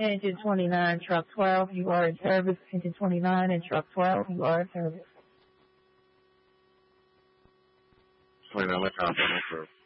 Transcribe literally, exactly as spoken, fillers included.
Engine twenty-nine, truck twelve, you are in service. Engine twenty-nine and truck twelve, you are in service. twenty-nine, let's hop on for